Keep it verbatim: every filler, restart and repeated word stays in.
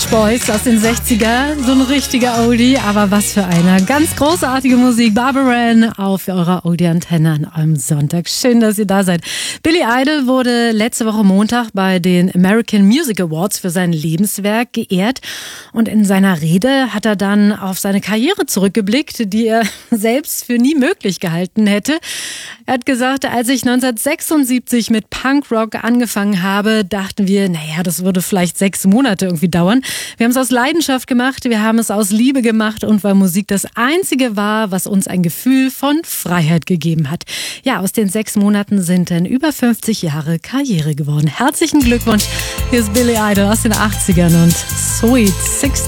Boys aus den sechziger, so ein richtiger Oldie, aber was für eine ganz großartige Musik. Barbara Ann auf eurer Oldie-Antenne an eurem Sonntag. Schön, dass ihr da seid. Billy Idol wurde letzte Woche Montag bei den American Music Awards für sein Lebenswerk geehrt und in seiner Rede hat er dann auf seine Karriere zurückgeblickt, die er selbst für nie möglich gehalten hätte. Er hat gesagt, als ich neunzehnhundertsechsundsiebzig mit Punkrock angefangen habe, dachten wir, naja, das würde vielleicht sechs Monate irgendwie dauern. Wir haben es aus Leidenschaft gemacht, wir haben es aus Liebe gemacht und weil Musik das Einzige war, was uns ein Gefühl von Freiheit gegeben hat. Ja, aus den sechs Monaten sind dann über fünfzig Jahre Karriere geworden. Herzlichen Glückwunsch, hier ist Billy Idol aus den achtzigern und Sweet sixteen.